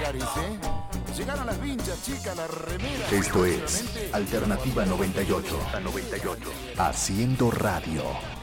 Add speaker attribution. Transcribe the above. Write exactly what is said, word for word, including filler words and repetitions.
Speaker 1: dólares, ¿eh? Llegaron las vinchas, chicas, las remeras.
Speaker 2: Esto es Alternativa noventa y ocho. Haciendo radio.